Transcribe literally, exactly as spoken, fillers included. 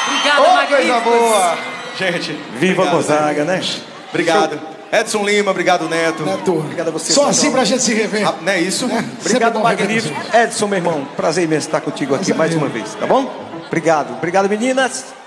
Obrigada, Ô, magníficos. coisa boa. Gente, Viva obrigado, Gonzaga, né? Obrigado. Edson Lima, obrigado, Neto. Neto. Obrigado a você. Só assim pra gente se rever. Ah, não é isso? É. Obrigado, Sempre bom rever magnífico. vocês. Edson, meu irmão, prazer imenso estar contigo aqui Prazer mais mesmo. uma vez, tá bom? Obrigado. Obrigado, meninas.